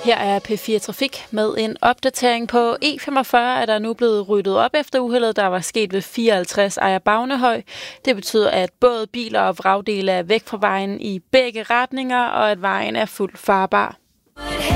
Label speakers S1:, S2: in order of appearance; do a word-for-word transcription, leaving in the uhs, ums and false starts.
S1: Her er P fire Trafik med en opdatering på E femogfyrre, er der nu blevet ryddet op efter uheldet, der var sket ved fireoghalvtreds Ejer Bagnehøj. Det betyder, at både biler og vragdele er væk fra vejen i begge retninger, og at vejen er fuldt farbar.